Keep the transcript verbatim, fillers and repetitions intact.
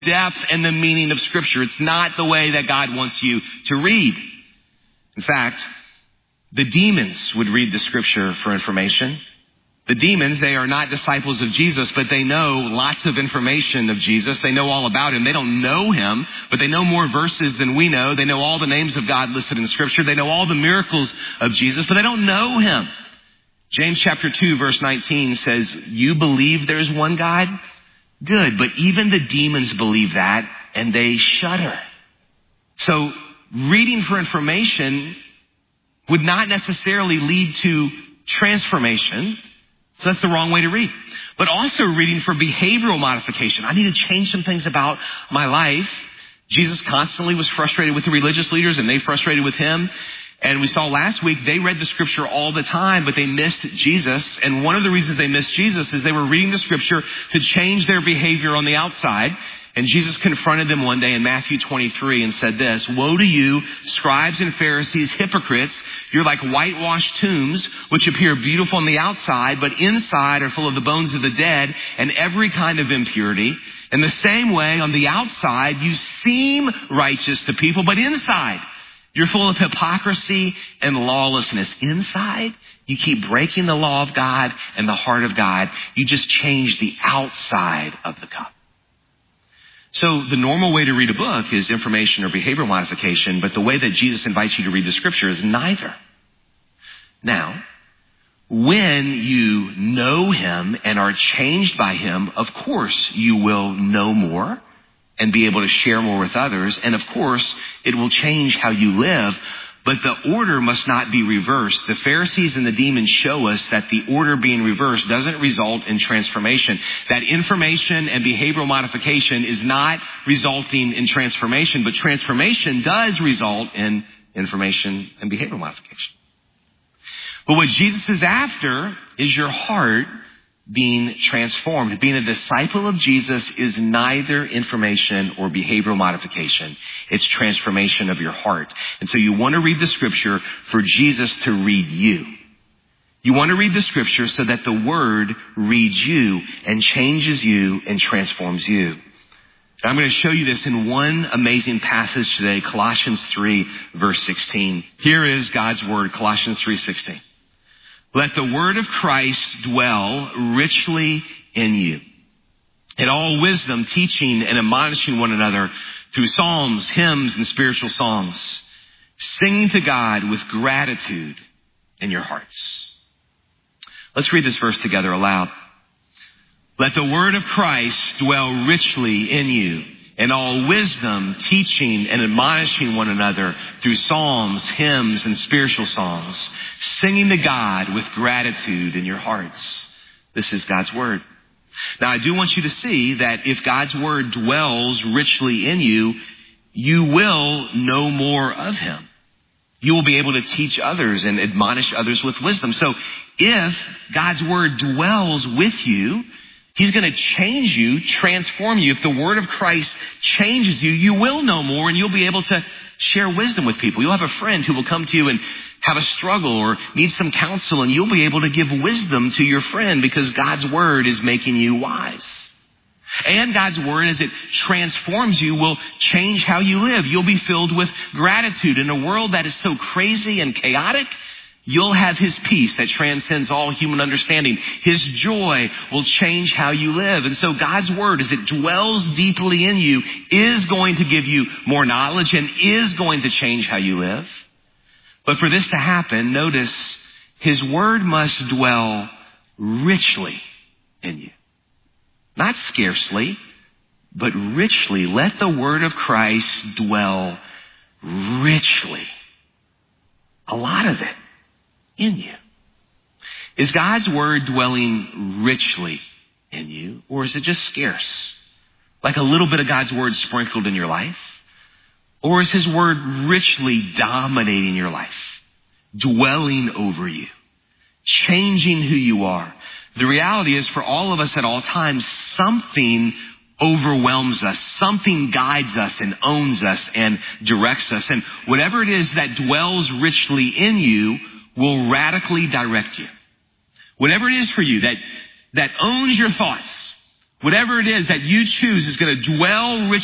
depth and the meaning of Scripture. It's not the way that God wants you to read. In fact, the demons would read the Scripture for information. The demons, they are not disciples of Jesus, but they know lots of information of Jesus. They know all about him. They don't know him, but they know more verses than we know. They know all the names of God listed in Scripture. They know all the miracles of Jesus, but they don't know him. James chapter two, verse nineteen says, you believe there's one God? Good, but even the demons believe that, and they shudder. So reading for information would not necessarily lead to transformation. So that's the wrong way to read. But also reading for behavioral modification. I need to change some things about my life. Jesus constantly was frustrated with the religious leaders, and they frustrated with him. And we saw last week, they read the Scripture all the time, but they missed Jesus. And one of the reasons they missed Jesus is they were reading the Scripture to change their behavior on the outside. And Jesus confronted them one day in Matthew twenty-three and said this, woe to you, scribes and Pharisees, hypocrites. You're like whitewashed tombs, which appear beautiful on the outside, but inside are full of the bones of the dead and every kind of impurity. In the same way, on the outside, you seem righteous to people, but inside, you're full of hypocrisy and lawlessness. Inside, you keep breaking the law of God and the heart of God. You just change the outside of the cup. So the normal way to read a book is information or behavioral modification, but the way that Jesus invites you to read the Scripture is neither. Now, when you know him and are changed by him, of course you will know more and be able to share more with others. And of course, it will change how you live. But the order must not be reversed. The Pharisees and the demons show us that the order being reversed doesn't result in transformation. That information and behavioral modification is not resulting in transformation, but transformation does result in information and behavioral modification. But what Jesus is after is your heart being transformed. Being a disciple of Jesus is neither information or behavioral modification. It's transformation of your heart. And so you want to read the Scripture for Jesus to read you. You want to read the Scripture so that the Word reads you and changes you and transforms you. And I'm going to show you this in one amazing passage today, Colossians three, verse sixteen. Here is God's Word, Colossians three sixteen. Let the word of Christ dwell richly in you, in all wisdom, teaching and admonishing one another through psalms, hymns, and spiritual songs, singing to God with gratitude in your hearts. Let's read this verse together aloud. Let the word of Christ dwell richly in you, in all wisdom, teaching and admonishing one another through psalms, hymns, and spiritual songs, singing to God with gratitude in your hearts. This is God's word. Now, I do want you to see that if God's word dwells richly in you, you will know more of him. You will be able to teach others and admonish others with wisdom. So if God's word dwells with you, he's going to change you, transform you. If the word of Christ changes you, you will know more and you'll be able to share wisdom with people. You'll have a friend who will come to you and have a struggle or need some counsel, and you'll be able to give wisdom to your friend because God's word is making you wise. And God's word, as it transforms you, will change how you live. You'll be filled with gratitude. In a world that is so crazy and chaotic, you'll have his peace that transcends all human understanding. His joy will change how you live. And so God's word, as it dwells deeply in you, is going to give you more knowledge and is going to change how you live. But for this to happen, notice his word must dwell richly in you. Not scarcely, but richly. Let the word of Christ dwell richly. A lot of it in you. Is God's word dwelling richly in you, or is it just scarce? Like a little bit of God's word sprinkled in your life? Or is his word richly dominating your life, dwelling over you, changing who you are? The reality is, for all of us at all times, something overwhelms us. Something guides us and owns us and directs us. And whatever it is that dwells richly in you will radically direct you. Whatever it is for you that, that owns your thoughts, Whatever it is that you choose is going to dwell richly